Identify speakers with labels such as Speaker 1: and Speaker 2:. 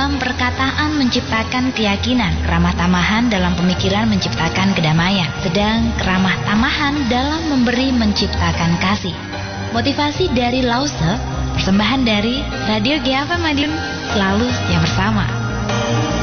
Speaker 1: dalam perkataan menciptakan keyakinan, keramah tamahan dalam pemikiran menciptakan kedamaian, sedang keramah tamahan dalam memberi menciptakan kasih. Motivasi dari Lause, persembahan dari Radio GFM Madiun, selalu setia bersama.